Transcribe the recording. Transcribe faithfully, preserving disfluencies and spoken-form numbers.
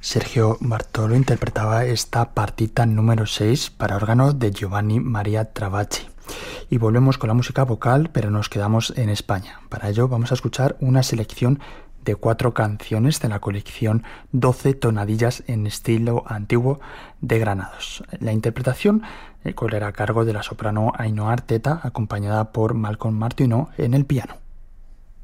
Sergio Bartolo interpretaba esta partita número seis para órgano de Giovanni Maria Travacci. Y volvemos con la música vocal, pero nos quedamos en España. Para ello vamos a escuchar una selección de cuatro canciones de la colección doce tonadillas en estilo antiguo de Granados. La interpretación correrá a cargo de la soprano Ainhoa Arteta, acompañada por Malcolm Martineau en el piano.